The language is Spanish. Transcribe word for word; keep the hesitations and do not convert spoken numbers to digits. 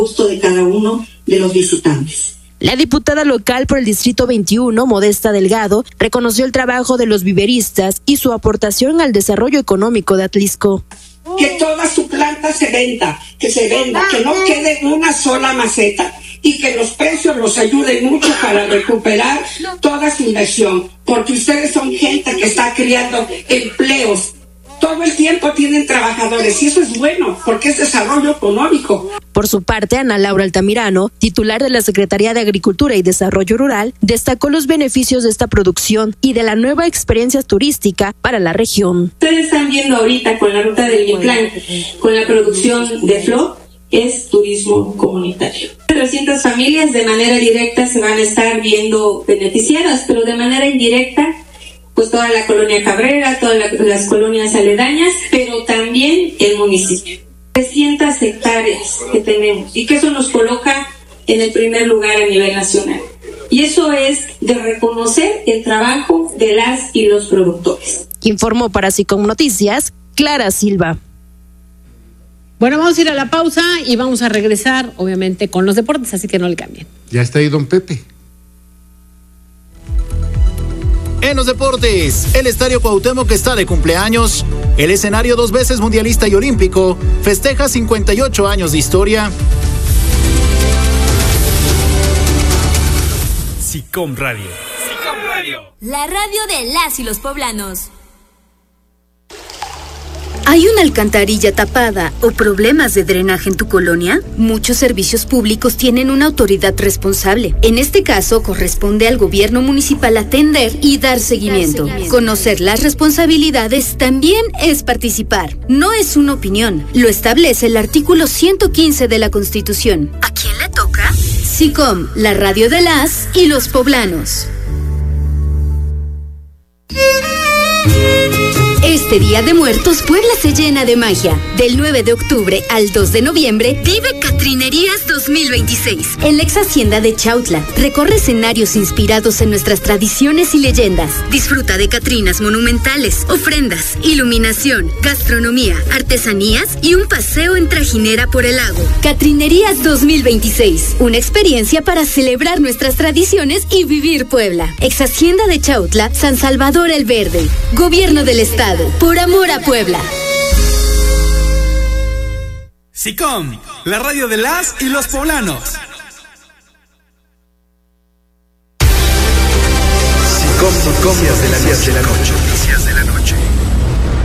gusto de cada uno de los visitantes. La diputada local por el Distrito veintiuno, Modesta Delgado, reconoció el trabajo de los viveristas y su aportación al desarrollo económico de Atlisco. Que toda su planta se venda, que se venda, que no quede una sola maceta y que los precios los ayuden mucho para recuperar toda su inversión, porque ustedes son gente que está creando empleos. Todo el tiempo tienen trabajadores y eso es bueno porque es desarrollo económico. Por su parte, Ana Laura Altamirano, titular de la Secretaría de Agricultura y Desarrollo Rural, destacó los beneficios de esta producción y de la nueva experiencia turística para la región. Ustedes están viendo ahorita con la ruta del Mictlán, con la producción de flor, es turismo comunitario. trescientas familias de manera directa se van a estar viendo beneficiadas, pero de manera indirecta, pues toda la colonia Cabrera, todas la, las colonias aledañas, pero también el municipio. trescientas hectáreas que tenemos y que eso nos coloca en el primer lugar a nivel nacional. Y eso es de reconocer el trabajo de las y los productores. Informó para SICOM Noticias, Clara Silva. Bueno, vamos a ir a la pausa y vamos a regresar, obviamente, con los deportes, así que no le cambien. Ya está ahí don Pepe. En los deportes, el Estadio Cuauhtémoc está de cumpleaños. El escenario dos veces mundialista y olímpico festeja cincuenta y ocho años de historia. SICOM Radio. SICOM Radio. La radio de las y los poblanos. ¿Hay una alcantarilla tapada o problemas de drenaje en tu colonia? Muchos servicios públicos tienen una autoridad responsable. En este caso, corresponde al gobierno municipal atender y dar seguimiento. Conocer las responsabilidades también es participar. No es una opinión. Lo establece el artículo ciento quince de la Constitución. ¿A quién le toca? SICOM, la radio de las y los poblanos. Este Día de Muertos, Puebla se llena de magia. Del nueve de octubre al dos de noviembre, vive Catrinerías dos mil veintiséis en la ex hacienda de Chautla. Recorre escenarios inspirados en nuestras tradiciones y leyendas. Disfruta de catrinas monumentales, ofrendas, iluminación, gastronomía, artesanías y un paseo en trajinera por el lago. Catrinerías dos mil veintiséis, una experiencia para celebrar nuestras tradiciones y vivir Puebla. Ex hacienda de Chautla, San Salvador el Verde. Gobierno del Estado. Por amor a Puebla. SICOM, la radio de las y los poblanos. SICOM, noticias de las diez de la noche.